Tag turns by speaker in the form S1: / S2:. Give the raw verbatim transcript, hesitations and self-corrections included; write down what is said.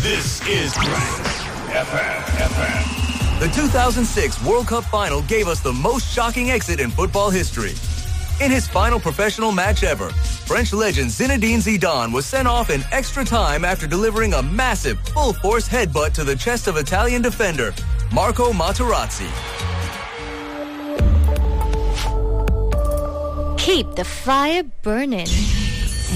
S1: This is F M. F M.
S2: The two thousand six World Cup final gave us the most shocking exit in football history. In his final professional match ever, French legend Zinedine Zidane was sent off in extra time after delivering a massive, full-force headbutt to the chest of Italian defender Marco Materazzi.
S3: Keep the fire burning.